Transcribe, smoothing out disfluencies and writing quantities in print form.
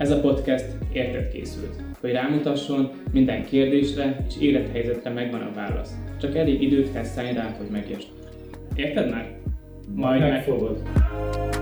Ez a podcast érted készült, hogy rámutasson, minden kérdésre és élethelyzetre megvan a válasz. Csak elég időt kell szállni rá, hogy megértsd. Érted már? Majd megfogod.